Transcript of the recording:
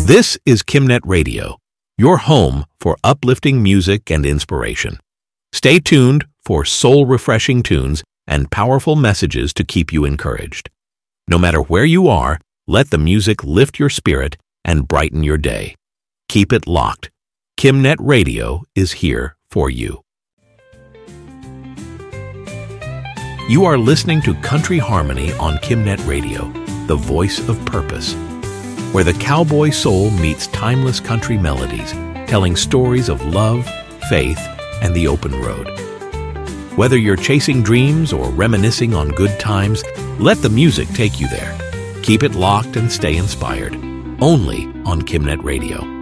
This is Kimnet Radio, your home for uplifting music and inspiration. Stay tuned for soul-refreshing tunes and powerful messages to keep you encouraged. No matter where you are, let the music lift your spirit and brighten your day. Keep it locked. Kimnet Radio is here for you. You are listening to Country Harmony on Kimnet Radio, the voice of purpose, where the cowboy soul meets timeless country melodies, telling stories of love, faith, and the open road. Whether you're chasing dreams or reminiscing on good times, let the music take you there. Keep it locked and stay inspired. Only on Kimnet Radio.